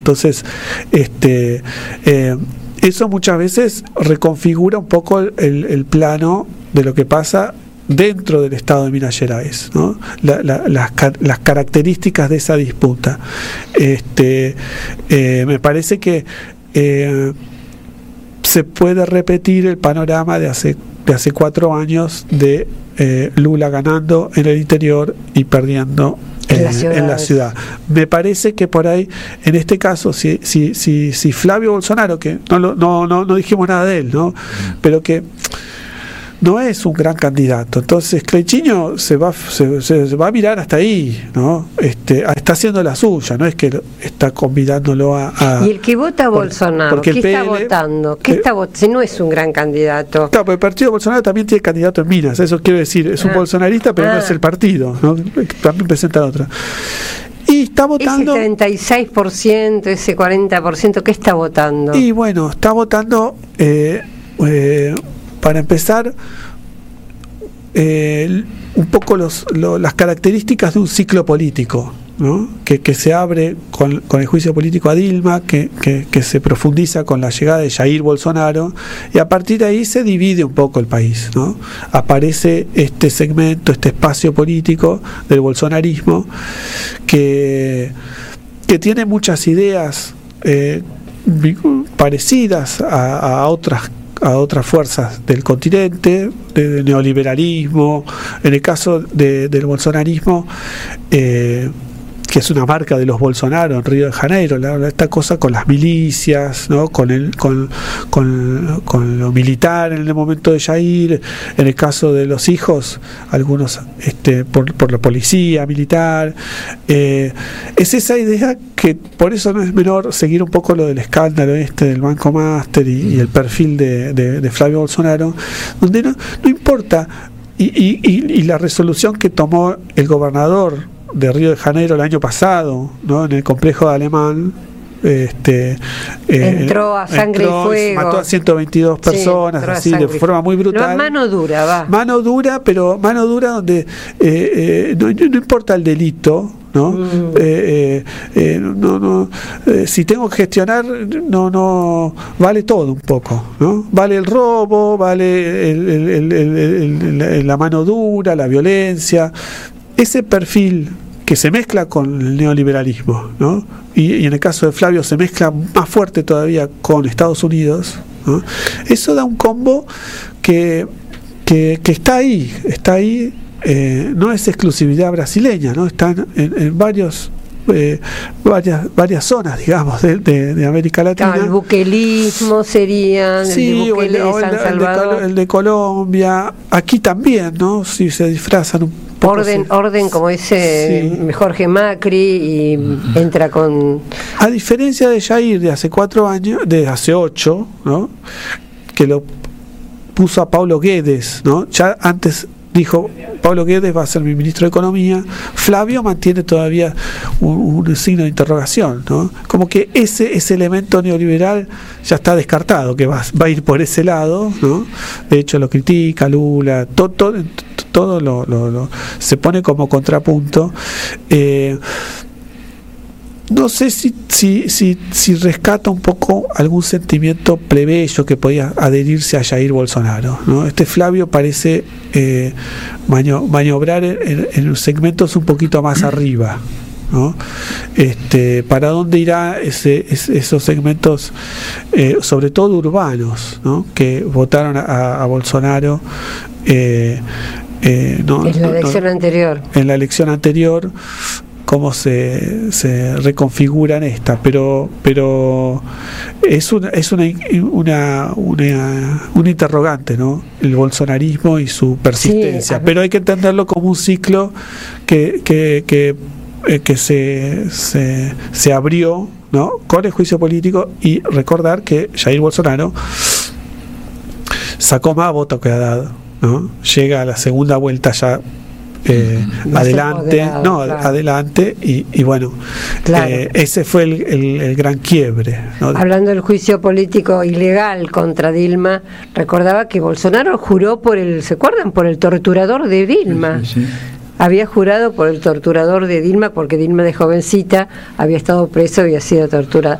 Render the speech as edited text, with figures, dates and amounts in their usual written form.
Entonces, eso muchas veces reconfigura un poco el plano de lo que pasa dentro del estado de Minas Gerais, ¿no? Las características de esa disputa. Me parece que se puede repetir el panorama de hace 4 años de Lula ganando en el interior y perdiendo en la ciudad. Me parece que por ahí, en este caso, si Flavio Bolsonaro, que no dijimos nada de él, ¿no? Pero que no es un gran candidato, entonces Cleitinho se va a mirar hasta ahí, ¿no? Está haciendo la suya, no es que está convidándolo a... Y el que vota a Bolsonaro, ¿qué está votando? Si no es un gran candidato. Claro, pero el partido de Bolsonaro también tiene candidato en Minas, eso quiero decir, es un bolsonarista, pero no es el partido, ¿no? También presenta otra. Y está votando... Ese 36%, ese 40%, ¿qué está votando? Y bueno, está votando... para empezar, un poco las características de un ciclo político, ¿no? que se abre con el juicio político a Dilma, que se profundiza con la llegada de Jair Bolsonaro, y a partir de ahí se divide un poco el país, ¿no? Aparece este segmento, este espacio político del bolsonarismo que tiene muchas ideas parecidas a otras fuerzas del continente, del neoliberalismo, en el caso del bolsonarismo, que es una marca de los Bolsonaro en Río de Janeiro, esta cosa con las milicias, ¿no? con lo militar en el momento de Jair, en el caso de los hijos, algunos por la policía militar, es esa idea que por eso no es menor seguir un poco lo del escándalo del Banco Master y el perfil de Flavio Bolsonaro, donde no importa, y la resolución que tomó el gobernador de Río de Janeiro el año pasado, ¿no? En el complejo de Alemán, entró a sangre y fuego, mató a 122 personas, así de forma muy brutal. Mano dura, mano dura donde no importa el delito, ¿no? Si tengo que gestionar, no vale todo un poco, ¿no? Vale el robo, vale la mano dura, la violencia, ese perfil que se mezcla con el neoliberalismo, ¿no? Y en el caso de Flavio se mezcla más fuerte todavía con Estados Unidos, ¿no? Eso da un combo que está ahí, no es exclusividad brasileña, ¿no? Están en varias zonas, digamos, de América Latina. Claro, el buquelismo sería, sí, el Bukele de San Salvador. El de Colombia, aquí también, ¿no? Si se disfrazan un poco. Orden como ese, sí. Jorge Macri, y entra con... A diferencia de Jair de hace 4 años, de hace 8, ¿no? Que lo puso a Paulo Guedes, ¿no? Ya antes dijo, Paulo Guedes va a ser mi ministro de Economía. Flavio mantiene todavía un signo de interrogación, ¿no? Como que ese elemento neoliberal ya está descartado, que va a ir por ese lado, ¿no? De hecho lo critica Lula, todo lo se pone como contrapunto. No sé si rescata un poco algún sentimiento plebeyo que podía adherirse a Jair Bolsonaro, ¿no? Flavio parece maniobrar en segmentos un poquito más arriba, ¿no? ¿Para dónde irá esos segmentos, sobre todo urbanos, ¿no? Que votaron a Bolsonaro en la elección anterior? Cómo se reconfigura en esta, pero es una interrogante, ¿no? El bolsonarismo y su persistencia, sí, pero hay que entenderlo como un ciclo que se abrió, ¿no? Con el juicio político, y recordar que Jair Bolsonaro sacó más votos que ha dado, ¿no? Llega a la segunda vuelta ya adelante y bueno, claro. Ese fue el gran quiebre, ¿no? Hablando del juicio político ilegal contra Dilma, recordaba que Bolsonaro juró ¿se acuerdan? Por el torturador de Dilma. Sí. había jurado por el torturador de Dilma, porque Dilma de jovencita había estado preso, había sido torturada.